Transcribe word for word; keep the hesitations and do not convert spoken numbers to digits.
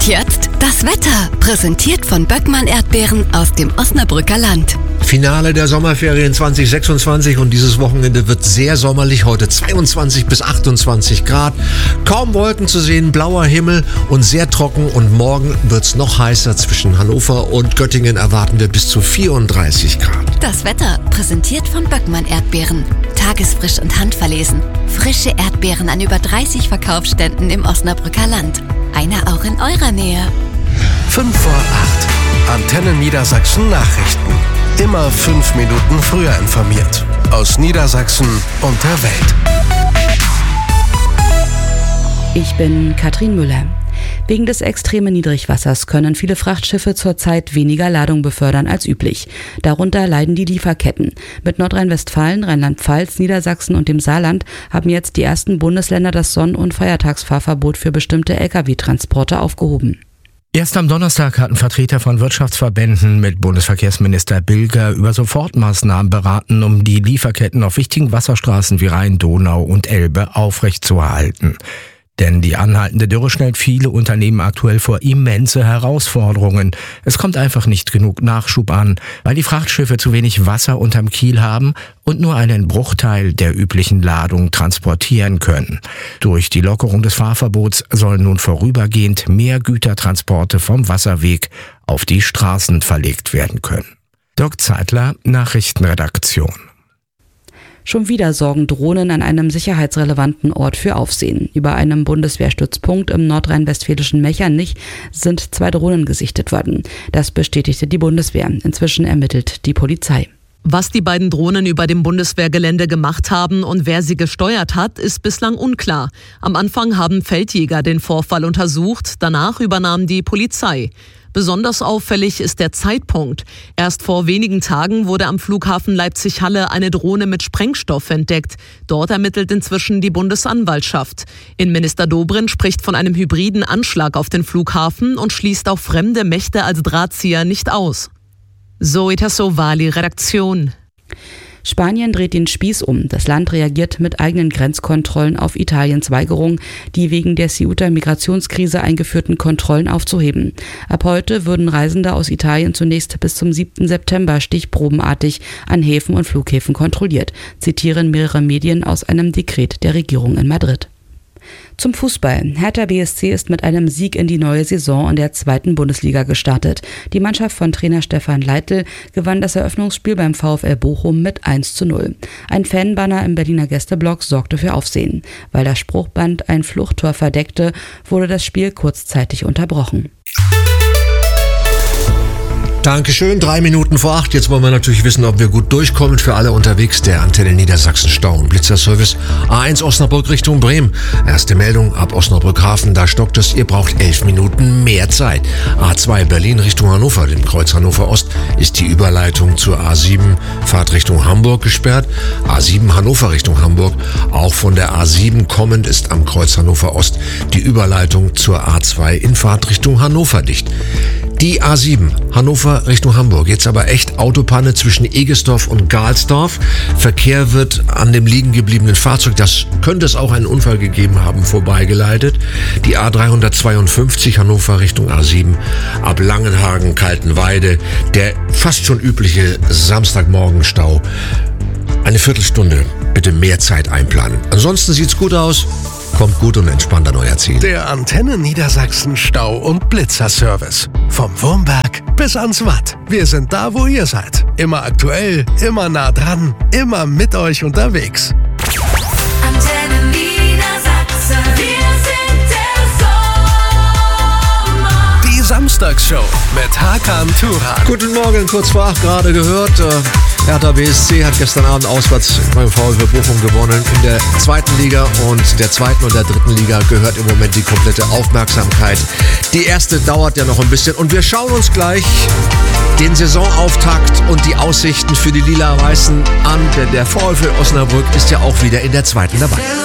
Und jetzt das Wetter, präsentiert von Böckmann Erdbeeren aus dem Osnabrücker Land. Finale der Sommerferien zwanzig sechsundzwanzig und dieses Wochenende wird sehr sommerlich. Heute zweiundzwanzig bis achtundzwanzig Grad. Kaum Wolken zu sehen, blauer Himmel und sehr trocken. Und morgen wird's noch heißer. Zwischen Hannover und Göttingen erwarten wir bis zu vierunddreißig Grad. Das Wetter, präsentiert von Böckmann Erdbeeren. Tagesfrisch und handverlesen. Frische Erdbeeren an über dreißig Verkaufsständen im Osnabrücker Land. Einer auch in eurer Nähe. fünf vor acht. Antenne Niedersachsen Nachrichten. Immer fünf Minuten früher informiert. Aus Niedersachsen und der Welt. Ich bin Katrin Müller. Wegen des extremen Niedrigwassers können viele Frachtschiffe zurzeit weniger Ladung befördern als üblich. Darunter leiden die Lieferketten. Mit Nordrhein-Westfalen, Rheinland-Pfalz, Niedersachsen und dem Saarland haben jetzt die ersten Bundesländer das Sonn- und Feiertagsfahrverbot für bestimmte L K W-Transporte aufgehoben. Erst am Donnerstag hatten Vertreter von Wirtschaftsverbänden mit Bundesverkehrsminister Bilger über Sofortmaßnahmen beraten, um die Lieferketten auf wichtigen Wasserstraßen wie Rhein, Donau und Elbe aufrechtzuerhalten. Denn die anhaltende Dürre stellt viele Unternehmen aktuell vor immense Herausforderungen. Es kommt einfach nicht genug Nachschub an, weil die Frachtschiffe zu wenig Wasser unterm Kiel haben und nur einen Bruchteil der üblichen Ladung transportieren können. Durch die Lockerung des Fahrverbots sollen nun vorübergehend mehr Gütertransporte vom Wasserweg auf die Straßen verlegt werden können. Dirk Zeitler, Nachrichtenredaktion. Schon wieder sorgen Drohnen an einem sicherheitsrelevanten Ort für Aufsehen. Über einem Bundeswehrstützpunkt im nordrhein-westfälischen Mechernich sind zwei Drohnen gesichtet worden. Das bestätigte die Bundeswehr. Inzwischen ermittelt die Polizei. Was die beiden Drohnen über dem Bundeswehrgelände gemacht haben und wer sie gesteuert hat, ist bislang unklar. Am Anfang haben Feldjäger den Vorfall untersucht, danach übernahm die Polizei. Besonders auffällig ist der Zeitpunkt. Erst vor wenigen Tagen wurde am Flughafen Leipzig-Halle eine Drohne mit Sprengstoff entdeckt. Dort ermittelt inzwischen die Bundesanwaltschaft. Innenminister Dobrindt spricht von einem hybriden Anschlag auf den Flughafen und schließt auch fremde Mächte als Drahtzieher nicht aus. Zoe Tassovali, Redaktion. Spanien dreht den Spieß um. Das Land reagiert mit eigenen Grenzkontrollen auf Italiens Weigerung, die wegen der Ceuta-Migrationskrise eingeführten Kontrollen aufzuheben. Ab heute würden Reisende aus Italien zunächst bis zum siebten September stichprobenartig an Häfen und Flughäfen kontrolliert, zitieren mehrere Medien aus einem Dekret der Regierung in Madrid. Zum Fußball. Hertha B S C ist mit einem Sieg in die neue Saison in der zweiten Bundesliga gestartet. Die Mannschaft von Trainer Stefan Leitl gewann das Eröffnungsspiel beim VfL Bochum mit eins zu null. Ein Fanbanner im Berliner Gästeblock sorgte für Aufsehen. Weil das Spruchband ein Fluchttor verdeckte, wurde das Spiel kurzzeitig unterbrochen. Dankeschön, drei Minuten vor acht. Jetzt wollen wir natürlich wissen, ob wir gut durchkommen. Für alle unterwegs der Antenne Niedersachsen Stau- und Blitzerservice. A eins Osnabrück Richtung Bremen. Erste Meldung ab Osnabrück Hafen, da stockt es. Ihr braucht elf Minuten mehr Zeit. A zwei Berlin Richtung Hannover, dem Kreuz Hannover Ost, ist die Überleitung zur A sieben Fahrt Richtung Hamburg gesperrt. A sieben Hannover Richtung Hamburg. Auch von der A sieben kommend ist am Kreuz Hannover Ost die Überleitung zur A zwei in Fahrt Richtung Hannover dicht. Die A sieben Hannover Richtung Hamburg. Jetzt aber echt Autopanne zwischen Egesdorf und Galsdorf. Verkehr wird an dem liegen gebliebenen Fahrzeug, das könnte es auch einen Unfall gegeben haben, vorbeigeleitet. Die A dreihundertzweiundfünfzig Hannover Richtung A sieben ab Langenhagen, Kaltenweide. Der fast schon übliche Samstagmorgenstau. Eine Viertelstunde. Bitte mehr Zeit einplanen. Ansonsten sieht's gut aus. Kommt gut und entspannt an euer Ziel. Der Antenne Niedersachsen Stau- und Blitzerservice. Vom Wurmberg bis ans Watt. Wir sind da, wo ihr seid. Immer aktuell, immer nah dran, immer mit euch unterwegs. Antenne Niedersachsen. Wir sind der Sommer. Die Samstagsshow mit Hakan Turan. Guten Morgen, kurz vor acht gerade gehört. Äh, Hertha B S C hat gestern Abend auswärts beim VfL Bochum gewonnen. In der zweiten Liga und der zweiten und der dritten Liga gehört im Moment die komplette Aufmerksamkeit. Die erste dauert ja noch ein bisschen und wir schauen uns gleich den Saisonauftakt und die Aussichten für die Lila-Weißen an, denn der VfL Osnabrück ist ja auch wieder in der zweiten dabei.